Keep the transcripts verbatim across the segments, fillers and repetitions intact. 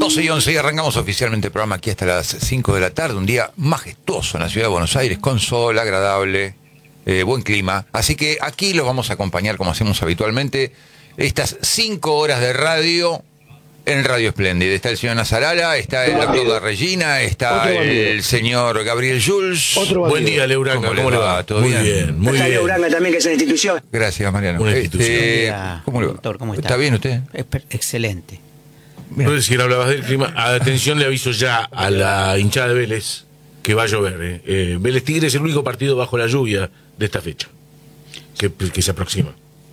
doce y once y arrancamos oficialmente el programa aquí hasta las cinco de la tarde, un día majestuoso en la ciudad de Buenos Aires, con sol, agradable, eh, buen clima. Así que aquí los vamos a acompañar como hacemos habitualmente, estas cinco horas de radio en Radio Espléndida. Está el señor Nazarala, está el doctor La Regina, está el señor Gabriel Jules. Buen día, Leuranga. ¿Cómo, ¿Cómo le va? ¿Todo muy bien? bien, muy está bien. Leuranga también, que es una institución. Gracias, Mariano. Una institución. Este, Buen día, ¿Cómo le va? doctor, ¿cómo está? ¿Está bien usted? Espe- Excelente. Bien. No sé si hablabas del clima. Atención, le aviso ya a la hinchada de Vélez que va a llover. Eh. Eh, Vélez Tigre es el único partido bajo la lluvia de esta fecha que, que se aproxima.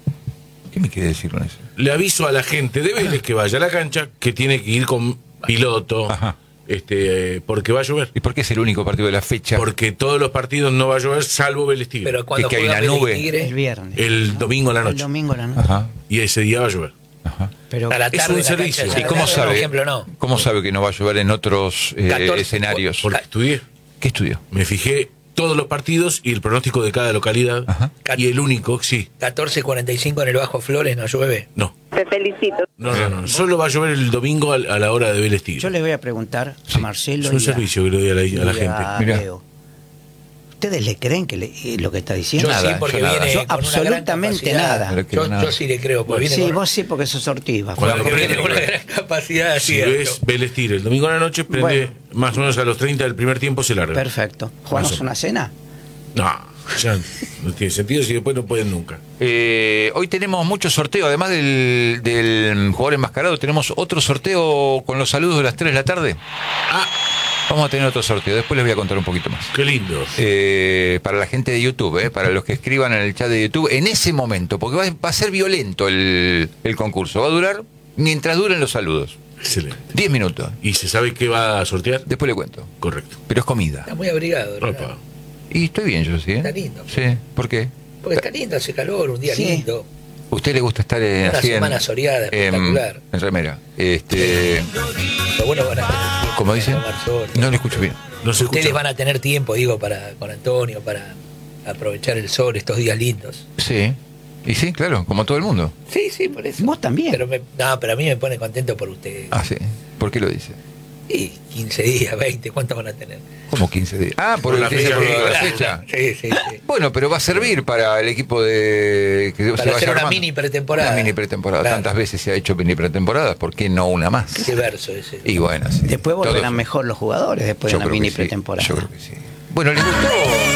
¿Qué me quiere decir con eso? Le aviso a la gente de Vélez que vaya a la cancha, que tiene que ir con piloto, Ajá. este, porque va a llover. ¿Y por qué es el único partido de la fecha? Porque todos los partidos no va a llover, salvo Vélez Tigre. Pero cuando que hay juega una Vélez nube. Tigre, El viernes. El domingo a la El noche. domingo a la noche. Ajá, Y ese día va a llover. ajá. Pero a la Es tarde un la cancha servicio. de ¿Y San cómo Lorenzo, sabe? por ejemplo, no. ¿Cómo sabe que no va a llover en otros eh, catorce escenarios? Porque estudié. ¿Qué estudió? Me fijé todos los partidos y el pronóstico de cada localidad. Ajá. Y el único, sí, catorce cuarenta y cinco en el Bajo Flores, no llueve. no. Te felicito. No, no, no. Solo va a llover el domingo a a la hora de Vélez Tigre. yo le voy a preguntar Sí. a Marcelo Es un y a, servicio que le doy a la, y a la a gente. Mirá. Leo. ¿Ustedes le creen que le- eh, lo que está diciendo? Yo Nada, sí, porque yo nada. viene Yo con una gran absolutamente capacidad. nada. No le creo Yo, nada. yo sí le creo, porque viene, Sí, con, vos sí, porque sos ortiva. Bueno, porque viene Bueno, con una gran capacidad. Si cierto. ves Vélez Tigre el domingo a la noche, prende Bueno. más o menos a los treinta del primer tiempo se larga. Perfecto. Más o ¿Jugamos menos. una cena? No, ya no tiene sentido si después no pueden nunca. Eh, hoy tenemos mucho sorteo, además del, del jugador enmascarado, tenemos otro sorteo con los saludos de las tres de la tarde. Ah, Vamos a tener otro sorteo, después les voy a contar un poquito más. qué lindo. Eh, para la gente de YouTube, eh, para los que escriban en el chat de YouTube, en ese momento, porque va, va a ser violento el, el concurso, va a durar mientras duren los saludos. Excelente. Diez minutos, ¿Y se sabe qué va a sortear? después le cuento. Correcto. Pero es comida. Está muy abrigado, ¿no? Opa. Y estoy bien yo, ¿sí? ¿eh? Está lindo. Sí, ¿por qué? Porque está lindo, hace calor, un día Sí. lindo. ¿A usted le gusta estar en, Una así en, semana soleada, en, espectacular. en remera? Este, Lo bueno van a tener tiempo ¿Cómo para dice? tomar sol. No le escucho bien. No se Ustedes escucha. van a tener tiempo, digo, para con Antonio, para aprovechar el sol estos días lindos. Sí. Y sí, claro, como todo el mundo. Sí, sí, por eso. Vos también. Pero me, no, pero a mí me pone contento por ustedes. Ah, sí. ¿Por qué lo dice? Y quince días, veinte, ¿cuántos van a tener? ¿Cómo quince días? Ah, por, Por el la que dice fecha, por sí, la claro. fecha. Sí, sí, sí. Bueno, pero va a servir para el equipo de que se Para vaya hacer una armando. mini pretemporada. Una mini pretemporada. Claro. Tantas veces se ha hecho mini pretemporada, ¿por qué no una más? Qué verso ese. Y bueno, sí. Después volverán Todo- mejor los jugadores después Yo de una creo que mini sí, pretemporada. Yo creo que sí. Bueno, ¿les gustó?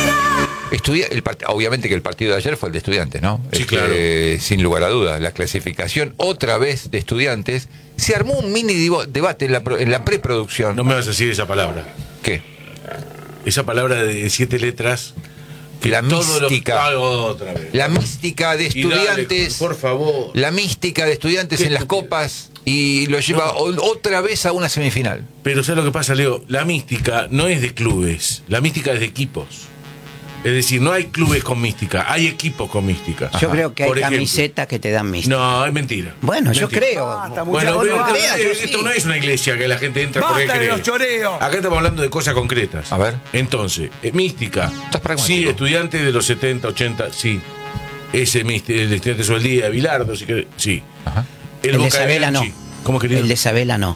Estudia- el part- obviamente que el partido de ayer fue el de Estudiantes, ¿no? Sí, Este, claro. sin lugar a dudas. La clasificación otra vez de Estudiantes. Se armó un mini divo- debate en la, pro- en la preproducción. No me vas a decir esa palabra. ¿Qué? Esa palabra de siete letras. Que La todos los- mística. Ah, otra vez. La mística de Y dale, Estudiantes. por favor. La mística de Estudiantes Qué en las estúpido. copas y lo lleva o- otra vez a una semifinal. Pero ¿sabes lo que pasa, Leo? La mística no es de clubes, la mística es de equipos. Es decir, no hay clubes con mística, hay equipos con mística. Yo creo que hay Por ejemplo. camisetas que te dan mística. No, es mentira. Bueno, yo Mentira. creo. Bueno, Vos pero no esto- creas, yo esto sí. no es una iglesia que la gente entra porque cree. Acá estamos hablando de cosas concretas. A ver. Entonces, eh, mística. Estás pragmático. Sí, estudiante de los setenta, ochenta, sí. Ese mística, el estudiante sobre el día, Bilardo, si querés, sí. Ajá. El de Boca Isabela no. Bianchi. ¿Cómo querido? El de Isabela no.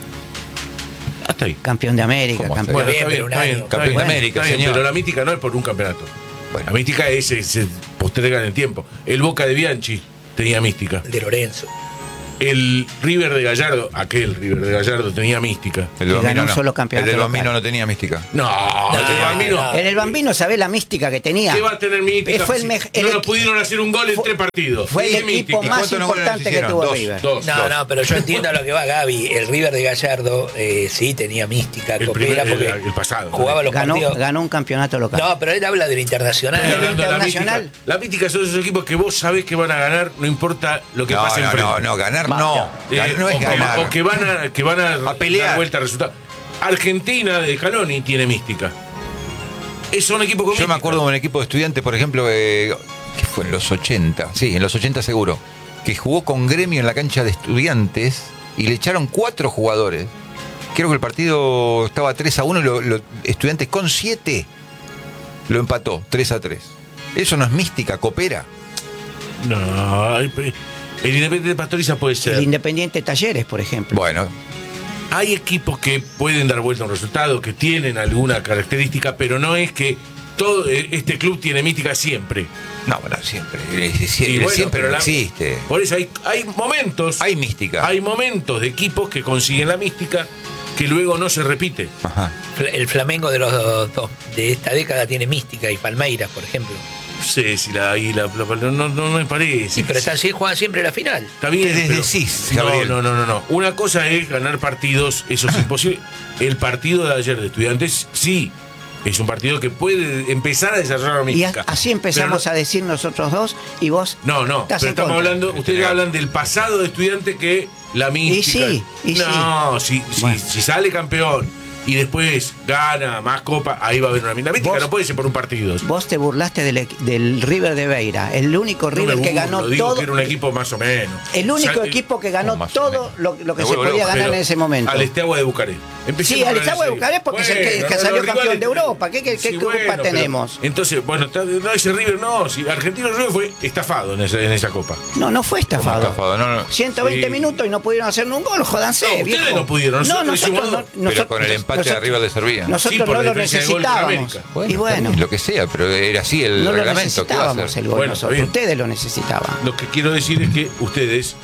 Hasta ahí. Campeón de América, ¿Cómo campeón. Bueno, Bien, está bien, pero un está bien, año. está Campeón bien. de América, Está bien, señor. pero la mística no es por un campeonato. Bueno. La mística es, se, se posterga en el tiempo. El Boca de Bianchi tenía mística. El de Lorenzo. El River de Gallardo, aquel River de Gallardo tenía mística. El Y de ganó Bambino un no. solo campeonato El del local. Bambino no tenía mística. No, No, el Bambino. no. En el Bambino, ¿sabés la mística que tenía? ¿Qué va a tener mística? Fue el Si mej- no el nos equi- pudieron hacer un gol en fue- tres partidos. Fue el ¿Qué equipo mística? más ¿Cuántos goles importante que hicieron? tuvo Dos, River. Dos, No, dos. no, pero yo entiendo a lo que va Gaby. El River de Gallardo eh, sí tenía mística, El copera, primer- porque el- el pasado. jugaba los Ganó, partidos. ganó un campeonato local. No, pero él habla de lo internacional. Estoy hablando de la Internacional. mística. La mística son esos equipos que vos sabés que van a ganar, no importa lo que No, pase no, enfrente. no, no, ganar Va, no. Eh, Gan- no es o, que- ganar. o que van a, que van a, A pelear. dar vuelta al resultado. Argentina de Scaloni tiene mística. Es un equipo con Yo me mística. acuerdo de un equipo de Estudiantes, por ejemplo, eh, que fue en los ochenta, sí, en los ochenta seguro, que jugó con Gremio en la cancha de Estudiantes y le echaron cuatro jugadores. Creo que el partido estaba tres a uno y lo, lo- Estudiantes con siete lo empató, tres a tres. Eso no es mística, coopera. No, el, el Independiente de Pastoriza puede ser. El Independiente Talleres, por ejemplo. Bueno, hay equipos que pueden dar vuelta a un resultado, que tienen alguna característica, pero no es que todo este club tiene mística siempre. No, bueno, siempre. Siempre, Y bueno, siempre pero no la- existe. Por eso hay, hay momentos. Hay mística. Hay momentos de equipos que consiguen la mística que luego no se repite. Ajá. El Flamengo de los dos, de esta década tiene mística, y Palmeiras, por ejemplo. Sí, sí, la, y la, la- no, no, no me parece. Sí, pero están, sí, juegan siempre la final. Está bien, ¿Qué pero- decís, no, Gabriel? no, no, no, no. Una cosa es ganar partidos, eso es imposible. El partido de ayer de Estudiantes, sí, es un partido que puede empezar a desarrollar la Y mística. a- así empezamos Pero a decir nosotros dos y vos. no, no, estás pero en estamos contra. hablando, ustedes hablan del pasado de Estudiante que la mística. sí, y no, si, si, Bueno. si sale campeón y después gana más copa, ahí va a haber una mística. La mística Vos- no puede ser por un partido. Vos te burlaste del, equ- del River de Beira, el único No me River que burlo, ganó digo todo. que era un equipo más o menos. El único O sea, equipo que No, ganó más o todo menos. lo, lo que Me se vuelvo podía loco, ganar Pero en ese momento. Al Esteagua de Bucarest. Empecemos Sí, al con Esteagua de ese. Bucarest porque es el que- que Bueno, salió los campeón rivales- de Europa. ¿Qué- qué- qué culpa pero- tenemos? Entonces, bueno, está- no, ese River no. Si Argentino River fue estafado en esa, en esa copa. No, no fue estafado. Estafado, no, no. ciento veinte Sí. minutos y no pudieron hacer un gol, jodanse, No, ustedes viejo. no pudieron, No, nosotros nosotros hicimos no. dos. Pero nosotros- con el empate nosotros- arriba le servía. Nosotros Sí, por no la lo diferencia de gol con necesitábamos. América. Y bueno, lo que sea, pero era así el no lo reglamento. ¿Qué va a necesitábamos hacer? el gol Bueno, nosotros. está bien. Ustedes lo necesitaban. Lo que quiero decir es que ustedes,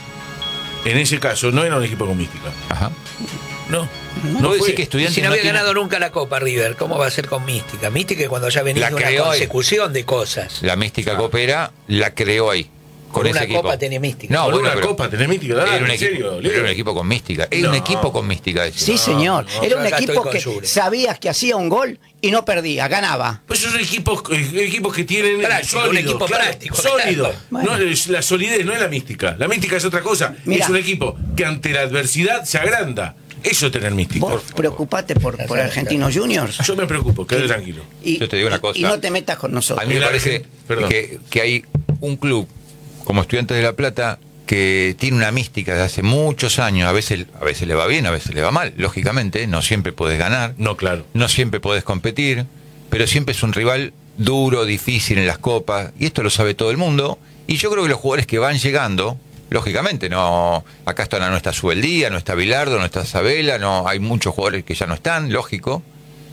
en ese caso, no eran un equipo con mística. Ajá. No. ¿Vos No decís fue. que Y Estudiantes si no había tiene- ganado nunca la Copa River, ¿cómo va a ser con mística? Mística es cuando ya venís La de una creó ahí. consecución de cosas. La mística copera la creó ahí. Con, Con ese una equipo. copa tenía mística. No, Por bueno, una pero copa tenés mística, dale, era un en equipo, serio, era Leo. un equipo con mística. Era un No. equipo con mística ese. Sí, señor. no, Era un yo acá equipo estoy con que Jure. sabías que hacía un gol y no perdía, ganaba. Pues esos equipos, eh, equipos que tienen Práctico, un sólido, equipo claro, práctico, sólido. claro. Bueno. No es la solidez, no es la mística. La mística es otra cosa. Mirá. Es un equipo que ante la adversidad se agranda. Eso es tener mística. Vos preocupate por, por Argentinos Juniors Yo me preocupo, quédate tranquilo. y, Yo te digo una cosa. y no te metas con nosotros. A mí me El parece Argen- perdón. que, que hay un club como Estudiantes de La Plata que tiene una mística de hace muchos años. A veces, a veces le va bien, a veces le va mal. Lógicamente, no siempre puedes ganar, No, claro. no siempre puedes competir, pero siempre es un rival duro, difícil en las copas, y esto lo sabe todo el mundo. Y yo creo que los jugadores que van llegando, lógicamente, no, acá está, no está Subeldía, no está Bilardo, no está Sabela, no, hay muchos jugadores que ya no están, lógico.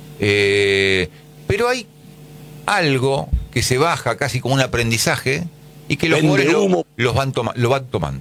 Eh, pero hay algo que se baja casi como un aprendizaje y que los Vende jugadores lo, humo. los van toma- lo van tomando.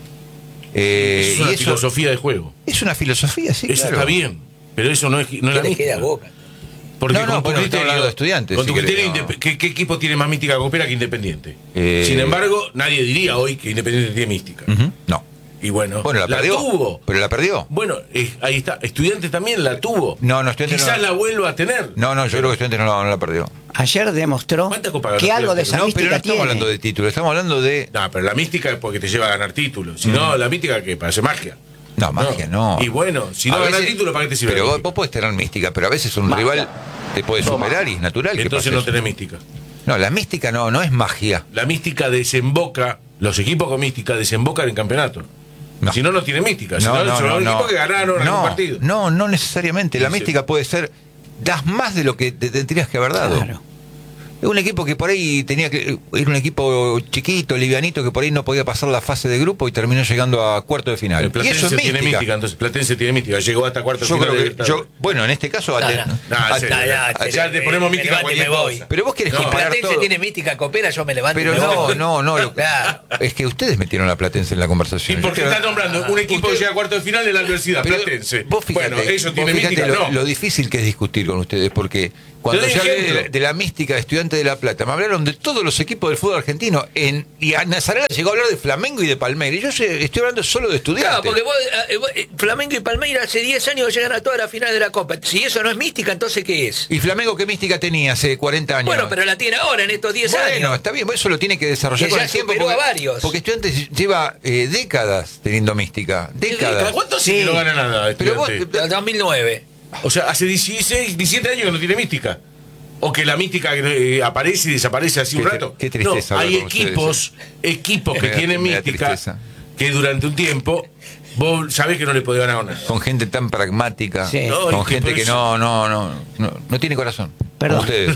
Eh, es una y eso filosofía de juego. es una filosofía, sí. Eso claro. está bien. Pero eso no es, no es ¿Qué la le mística. queda a Boca? Porque No, no, con tu bueno, estamos criterio, hablando de Estudiantes, con tu si querés, criterio, no. indep- ¿qué, qué equipo tiene más mística coopera que Independiente? Eh, Sin embargo, nadie diría hoy que Independiente tiene mística. Ujú, no. Y bueno, Bueno, la, perdió. tuvo. Pero la perdió. Bueno, eh, ahí está. Estudiantes también la tuvo. No, no, Estudiantes Quizás no. la vuelva a tener. No, no, yo creo que Estudiantes no, la- no la perdió. Ayer demostró ¿Cuánta copa ganó que algo de Estudiantes? esa No, pero no mística estamos tiene. hablando de títulos, estamos hablando de... No, pero la mística es porque te lleva a ganar títulos. Si no, la mística que parece magia. No, magia no. Y bueno, si no A ganas veces- título, ¿para qué te sirve? Pero la vos, mística? vos podés tener mística, pero a veces un rival te puede superar y es natural que Entonces pase no eso. tenés mística. No, la mística no, no es magia. La mística desemboca, los equipos con mística desembocan en campeonato. No. Si no, no tiene mística. Si no, son los equipos que ganaron algún no, partido. no, no necesariamente. La Sí, sí. mística puede ser, das más de lo que te tendrías que haber dado. Claro. Es un equipo que por ahí tenía que, era un equipo chiquito, livianito, que por ahí no podía pasar la fase de grupo y terminó llegando a cuarto de final. El Y Platense eso es tiene mística. mística, entonces Platense tiene mística, llegó hasta cuarto Yo final creo de que, Libertadores. yo, bueno, en este caso, No, ate- no. No, en ate- serio, No, no, ya te- te ponemos me mística a levanto y cualquier me voy. cosa. pero vos querés No. comparar Platense todo. tiene mística copera, yo me levanto Pero y me no, voy. no, no. lo- Claro. Es que ustedes metieron a Platense en la ¿Y conversación. por qué Yo está creo- nombrando un equipo que Usted- llega a cuarto de final de la adversidad? Pero Platense. vos fíjate, bueno, eso vos tiene fíjate mística, lo, no. lo difícil que es discutir con ustedes, porque cuando doy yo hablé ejemplo. de la, de la mística de Estudiantes de La Plata, me hablaron de todos los equipos del fútbol argentino, en, y a Nazarena llegó a hablar de Flamengo y de Palmeiras. Y yo sé- estoy hablando solo de Estudiantes. Claro, porque vos, eh, vos, eh, Flamengo y Palmeiras hace diez años llegan a toda la final de la Copa. Si eso no es mística, entonces ¿qué es? ¿Y Flamengo qué mística tenía hace cuarenta años? Bueno, pero la tiene ahora, en estos diez Bueno, años. está bien, eso lo tiene que desarrollar Que con ya el tiempo. superó Porque, a varios. porque Estudiantes lleva eh, décadas teniendo mística. Décadas. ¿Cuánto Sí. sí que no gana nada? Pero vos- Estudiantes? Del dos mil nueve. O sea, hace dieciséis, diecisiete años que no tiene mística. O que la mística eh, aparece y desaparece así un Qué- rato. qué tristeza No, hay hablar con equipos, equipos que Me da- tienen me da mística tristeza. que durante un tiempo vos sabés que no le podés ganar a nada. Con gente tan pragmática, Sí. No, con es que gente por que eso- no, no, no, no, no tiene corazón. Perdón. Como ustedes.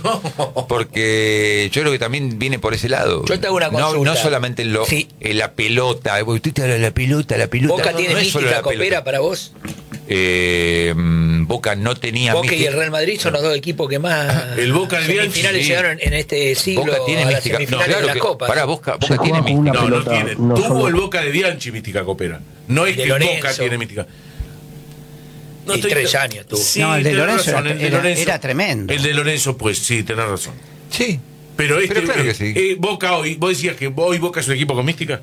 Porque yo creo que también viene por ese lado. Yo te hago una No, consulta. no solamente en, lo, Sí. en la pelota. Usted te habla de la pelota, la pelota. ¿Boca no, tiene no es solo mística la pelota. copera para vos? Eh, Boca no tenía Boca y mística. el Real Madrid son los dos equipos que más El Boca de Bianchi, semifinales sí. llegaron en este siglo Boca tiene a las mística. No, semifinales claro de la que, Copa. pará, Boca, Boca Se tiene juega con una mística. No, no pelota, tiene. no Tuvo solo- el Boca de Bianchi mística copera. No es De que Lorenzo. Boca tiene mística. No Y estoy- tres años tuvo. Sí, No, el de tenés Lorenzo razón, era- el de era- Lorenzo- era tremendo. El de Lorenzo, pues sí, tenés razón. Sí. Pero este, Pero claro que eh, sí. eh, Boca hoy, vos decías que hoy Boca es un equipo con mística.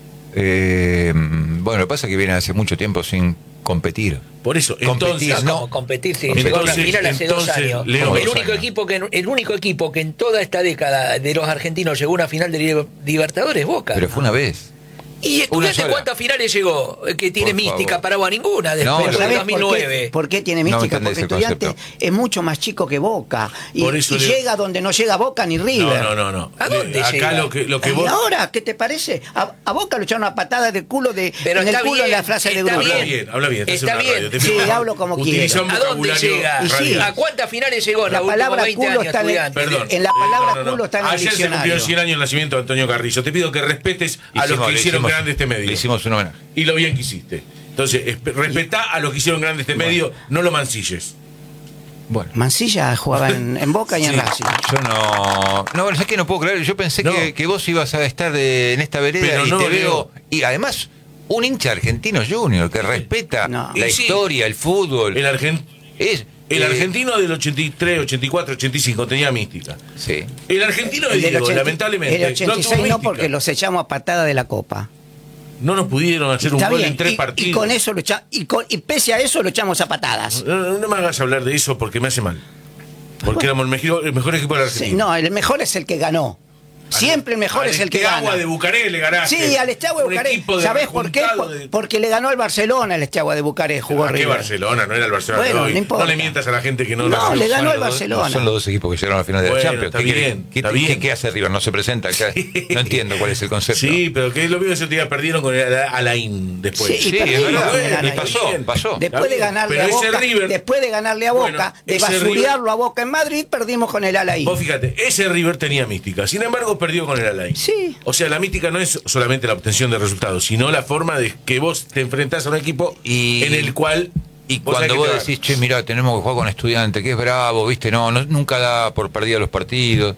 Eh, bueno, lo que pasa es que viene hace mucho tiempo sin competir. Por eso, Competir, entonces, no. Como competir, sí, Entonces- llegó a una final hace dos entonces, años. Leo, el dos único años. equipo que el único equipo que en toda esta década de los argentinos llegó a una final de Liber- Libertadores es Boca. Pero fue una vez. ¿Y estudiante sola. cuántas finales llegó? Eh, Que tiene Por mística favor. para vos, ninguna, después No, del lo- ¿Sabés dos mil por qué, nueve. por qué tiene No mística? entendés Porque el Estudiante concepto. es mucho más chico que Boca. Y, Por eso y le- llega donde no llega Boca ni River. no, no, no, no. ¿A dónde Acá llega? lo que, lo que ¿Y vos. ahora qué te parece? A, a Boca le echaron una patada de culo de, Pero en el está culo bien, en la frase de está grupo. Habla bien, habla bien. estás Está en una bien. radio, te Sí, pido- hablo como utiliza quiero. un ¿A dónde vocabulario llega? Y sí. radial. ¿A cuántas finales llegó en La los últimos palabra veinte culo años, está en el- estudiante? Perdón. En la palabra No, no, no. culo está en el Ayer se cumplió diccionario. el cien años del nacimiento de Antonio Carrillo. Te pido que respetes a los Hicimos- que le hicieron hicimos- grande este medio. Le hicimos un homenaje. Y lo bien que hiciste. Entonces, espe- respetá a los que hicieron grande este medio, no lo mancilles. Bueno. Mancilla jugaba en, en Boca y en Sí, Racing. yo no. No, bueno, es que no puedo creer. Yo pensé No. que, que vos ibas a estar de- en esta vereda Pero y no, te Leo. veo. Y además, un hincha argentino junior que respeta No. la Y sí. historia, el fútbol. El, argen- es, el eh, argentino del ochenta y tres, ochenta y cuatro, ochenta y cinco tenía mística. Sí. El argentino de El del Diego, ochenta lamentablemente, el ochenta y no tuvo seis no, mística. porque los echamos a patada de la Copa. No nos pudieron hacer un Está gol bien, en tres y, partidos. y con eso lo echa- y, con- y pese a eso lo echamos a patadas. No, no- no me hagas hablar de eso porque me hace mal. Porque éramos el mejor, el mejor equipo de la Sí, Argentina. no, el mejor es el que ganó. Siempre el mejor Al es el que Esteagua gana. de Bucarest le ganaste. Sí, al Esteagua de Un Bucarest. equipo de ¿Sabés por qué? rejuntado Por- de- Porque le ganó al Barcelona el Esteagua de Bucarest, jugó ¿A qué River. Barcelona? No era el Barcelona Bueno, de hoy. no importa. le mientas a la gente que no, No, la le ganó Son al los dos- Barcelona. Son los dos equipos que llegaron a la final de Bueno, la Champions. está ¿Qué, quiere- bien, qué- está qué- bien. qué hace River? No se presenta acá. No entiendo cuál es el concepto. Sí, pero que es lo mismo que ese día perdieron con el Alain después. Sí, y Sí, perdimos es verdad. con el Y Alain. pasó, pasó. Después de Está bien, ganarle pero a ese Boca, River- después de ganarle a Boca, Bueno, de ese basurearlo a Boca en Madrid, perdimos con el Alain. Vos fíjate, ese River tenía mística, sin embargo perdió con el Alain. Sí. O sea, la mística no es solamente la obtención de resultados, sino la forma de que vos te enfrentás a un equipo Y- en el cual... Y vos cuando sabés vos que te va- decís, che, mira, tenemos que jugar con Estudiante, que es bravo, viste, no, no nunca da por perdido los partidos.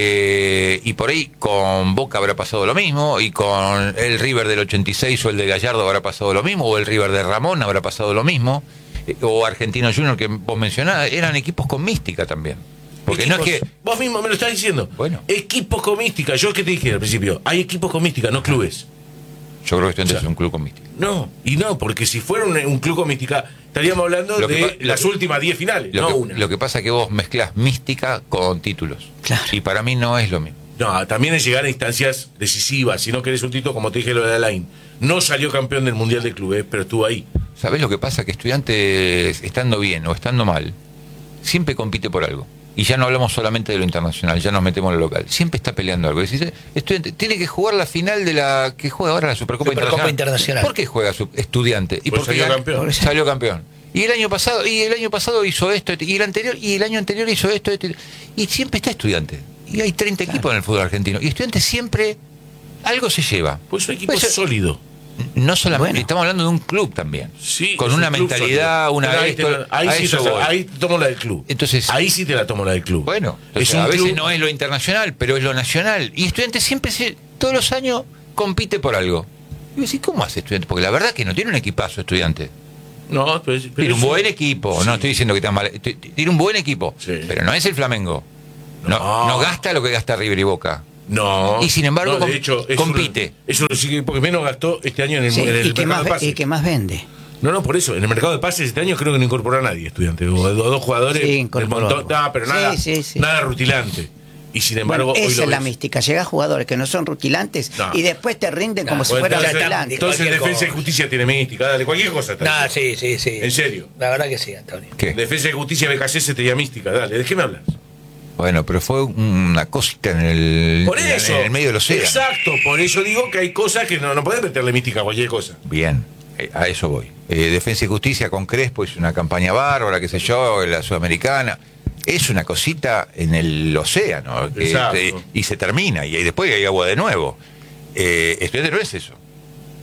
eh, y por ahí con Boca habrá pasado lo mismo, y con el River del ochenta y seis o el de Gallardo habrá pasado lo mismo, o el River de Ramón habrá pasado lo mismo, eh, o Argentino Junior que vos mencionabas, eran equipos con mística también. Porque no es Equipos- que. Vos mismo me lo estás diciendo. Bueno. Equipos con mística. Yo que te dije al principio, hay equipos con mística, no clubes. Yo creo que Estudiantes O sea, es un club con mística. No, y no, porque si fuera un, un club con mística, estaríamos hablando Lo que de pa- lo las que- últimas diez finales, Lo, no que, una. lo que pasa es que vos mezclás mística con títulos. Claro. Y para mí no es lo mismo. No, también es llegar a instancias decisivas. Si no querés un título, como te dije lo de Alain. No salió campeón del Mundial de Clubes, pero estuvo ahí. ¿Sabés lo que pasa? Que Estudiantes, estando bien o estando mal, siempre compite por algo. Y ya no hablamos solamente de lo internacional, ya nos metemos en lo local. Siempre está peleando algo. Decís, eh, Estudiante tiene que jugar la final de la que juega ahora la Supercopa, Supercopa Internacional. Internacional. ¿Por qué juega su Estudiante? Y Pues porque salió gan- campeón. Salió campeón. Y el año pasado, y el año pasado hizo esto, y el anterior, y el año anterior hizo esto, esto, y siempre está Estudiante. Y hay treinta equipos en el fútbol argentino. Y Estudiante siempre algo se lleva. Pues es un equipo Puede ser- sólido. No solamente, Bueno. estamos hablando de un club también. Sí, con es una un club mentalidad, sólido. una Pero ahí, esto- te, ahí, a sí eso te, voy. ahí te tomo la del club. Entonces- ahí sí te la tomo la del club. Bueno, es entonces, un a veces club- no es lo internacional, pero es lo nacional. Y Estudiantes siempre, se, todos los años, compite por algo. Y decís, ¿cómo hace Estudiantes? Porque la verdad que no tiene un equipazo Estudiantes. No, pero, pero Tiene un es buen equipo, Sí. no estoy diciendo que está mal. t- t- Tiene un buen equipo, Sí. pero no es el Flamengo. No, No. no gasta lo que gasta River y Boca. No. Y sin embargo, no, de com- hecho, es compite. uno- es uno de los equipos que menos gastó este año en el, Sí, en el y, que mercado más, de ve- pases. y que más vende. No, no, por eso. En el mercado de pases este año creo que no incorporó a nadie, estudiante. O do- dos jugadores Sí, del incorporó montón. algo. No, pero Sí, nada, sí, sí. nada rutilante. Y sin embargo, Bueno, hoy esa lo es la ves. mística. Llega jugadores que no son rutilantes No. y después te rinden como No, si Bueno, fueran entonces, rutilantes. entonces Cualquier Defensa y cosa. Justicia tiene mística. Dale, cualquier cosa. está Nah, bien. sí, sí, sí. En serio. La verdad que sí, Antonio. ¿Qué? Defensa y Justicia B K C se tenía mística. Dale, ¿de qué me hablas? Bueno, pero fue una cosita en el, Por en- eso. en el medio del océano. Exacto, por eso digo que hay cosas que no, no podés meterle mística a cualquier cosa. Bien, eh, a eso voy. Eh, Defensa y Justicia con Crespo hizo una campaña bárbara, qué sé yo, la Sudamericana. Es una cosita en el océano que, Exacto. eh, y se termina y ahí después hay agua de nuevo. Eh, Estudiantes no es eso.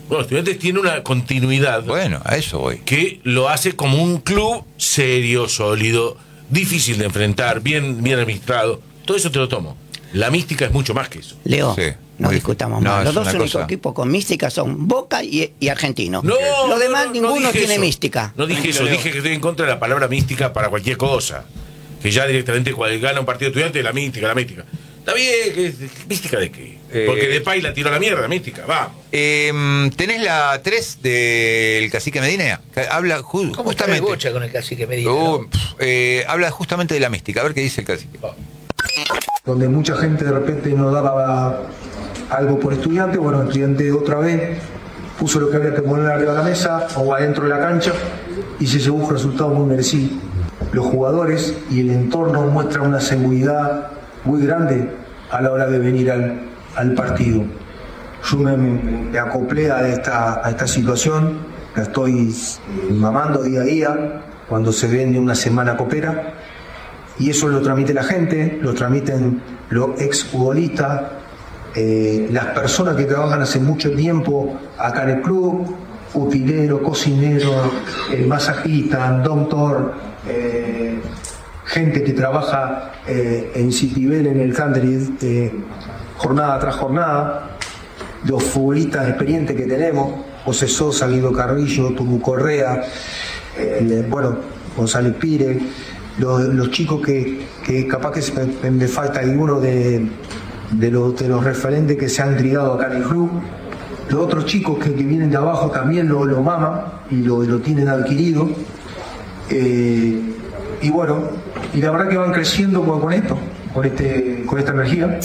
No, Estudiantes tiene una continuidad. Bueno, a eso voy. Que lo hace como un club serio, sólido, difícil de enfrentar, bien, bien administrado. Todo eso te lo tomo. La mística es mucho más que eso. Leo, Sí, no muy discutamos difícil. más. No, Los es dos una únicos cosa- equipos con mística son Boca y, y Argentino. No, Los demás, no, no, ninguno no dije tiene eso. mística. No dije eso, dije que estoy en contra de la palabra mística para cualquier cosa. Que ya directamente cuando gana un partido de Estudiantes, la mística, la mística. Está bien, ¿qué, ¿mística de qué? Eh, Porque Depay la tiró a la mierda, mística, vamos. Eh, ¿Tenés la tres del Cacique Medina? Que Habla ju- ¿Cómo está el justamente. bocha con el cacique Medina? Uh, no? pf, eh, habla justamente de la mística. A ver qué dice el Cacique. Donde mucha gente de repente no daba algo por Estudiante, bueno, Estudiante otra vez puso lo que había que poner arriba de la mesa o adentro de la cancha y se llevó un resultado muy merecido. Los jugadores y el entorno muestran una seguridad muy grande a la hora de venir al, al partido. Yo me, me- me acoplé a esta, a esta situación, la estoy eh, mamando día a día cuando se vende una semana copera. Y eso lo transmite la gente, lo transmiten los exfutbolistas, eh, las personas que trabajan hace mucho tiempo acá en el club, utilero, cocinero, eh, masajista, doctor, eh, gente que trabaja eh, en Citibel, en el country, eh, jornada tras jornada, los futbolistas experientes que tenemos, José Sosa, Guido Carrillo, Tubu Correa, eh, bueno, González Pire, los, los chicos que, que capaz que se me, me falta alguno de, de, los, de los referentes que se han criado acá en el club, los otros chicos que, que vienen de abajo también lo, lo maman y lo, lo tienen adquirido. Eh, y bueno, y la verdad que van creciendo con, con esto, con, este, con esta energía.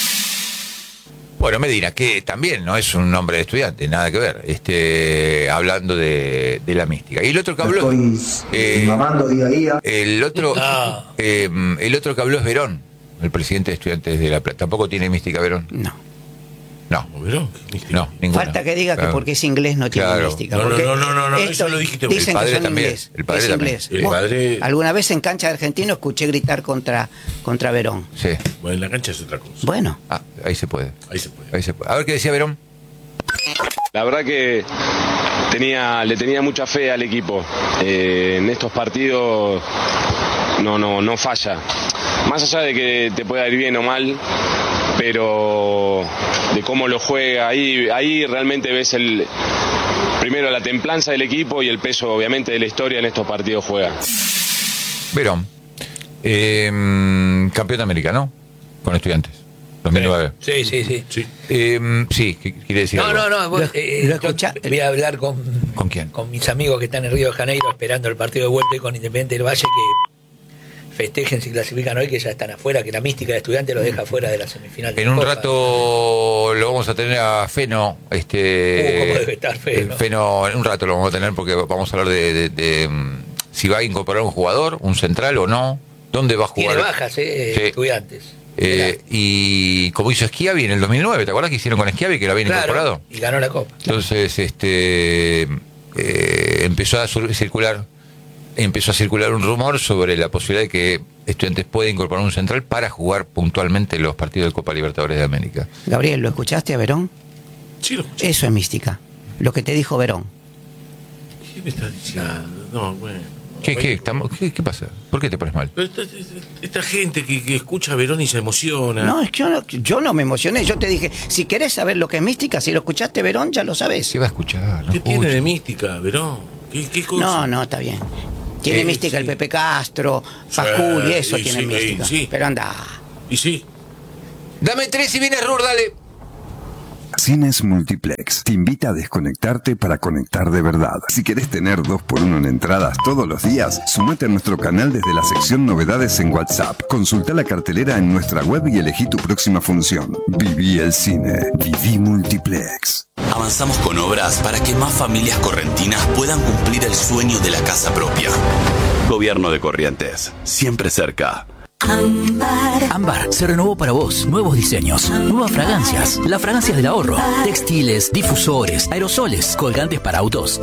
Bueno, Medina, que también no es un nombre de estudiante, nada que ver. Este, hablando de, de la mística. Y el otro que habló. Estoy eh, mamando día a día. El otro, No. eh, el otro que habló es Verón, el presidente de Estudiantes de La Plata. Tampoco tiene mística Verón. No. No, ¿Verón? ¿Qué mística? no, ninguna. Falta que diga que Claro. porque es inglés no tiene Claro. mística. No, no, porque no, no, no, no, esto eso lo dijiste vos. Dicen El padre que son también, inglés. el padre es también. inglés. El Vos, padre- Alguna vez en cancha de Argentino escuché gritar contra, contra Verón. Sí. Bueno, en la cancha es otra cosa. Bueno, Ah, ahí se puede. Ahí se puede. Ahí se puede. A ver qué decía Verón. La verdad que tenía, le tenía mucha fe al equipo. Eh, en estos partidos no, no, no falla. Más allá de que te pueda ir bien o mal, pero de cómo lo juega, ahí, ahí realmente ves el primero la templanza del equipo y el peso obviamente de la historia en estos partidos juega. Verón. Eh, campeón americano con Estudiantes. dos mil nueve. Sí, sí, sí. Sí. Eh, sí, ¿qué quiere decir? No, algo? no, no. vos, Lo- eh, lo yo escuchá- voy a hablar con, ¿Con quién? con mis amigos que están en Río de Janeiro esperando el partido de vuelta y con Independiente del Valle que festejen si clasifican hoy, que ya están afuera, que la mística de Estudiantes los deja fuera de la semifinal. de En un Copa. rato lo vamos a tener a Feno. Este, Uh, ¿cómo debe estar Feno? eh, Feno, en un rato lo vamos a tener porque vamos a hablar de, de- de, mm, si va a incorporar un jugador, un central o no, dónde va a jugar. Tiene bajas, eh, Sí. Estudiantes. Eh, y como hizo Schiavi en el dos mil nueve, ¿te acuerdas que hicieron con Schiavi que lo habían Claro, incorporado? y ganó la Copa. Entonces, este eh, empezó a sur- circular empezó a circular un rumor sobre la posibilidad de que Estudiantes pueda incorporar un central para jugar puntualmente los partidos de Copa Libertadores de América. Gabriel, ¿lo escuchaste a Verón? Sí, lo escuché. Eso es mística. Lo que te dijo Verón. ¿Qué me estás diciendo? No, bueno. ¿Qué, qué, estamos- qué, qué pasa? ¿Por qué te pones mal? Pero esta, esta- esta gente que, que escucha a Verón y se emociona. No, es que yo no, yo no me emocioné. Yo te dije, si querés saber lo que es mística, si lo escuchaste Verón, ya lo sabes. ¿Qué va a escuchar? No ¿Qué tiene escucha. de mística, Verón? ¿Qué, qué cosa? No, no, está bien. Tiene Sí, mística sí. el Pepe Castro, Facul y eso y tiene sí, mística. y sí. Pero anda. Y sí. Dame tres y viene Rur, dale. Cines Multiplex te invita a desconectarte para conectar de verdad. Si querés tener dos por uno en entradas todos los días, sumate a nuestro canal desde la sección Novedades en WhatsApp. Consulta la cartelera en nuestra web y elegí tu próxima función. Viví el cine. Viví Multiplex. Avanzamos con obras para que más familias correntinas puedan cumplir el sueño de la casa propia. Gobierno de Corrientes, siempre cerca. Ámbar se renovó para vos. Nuevos diseños, nuevas fragancias, las fragancias del ahorro, textiles, difusores, aerosoles, colgantes para autos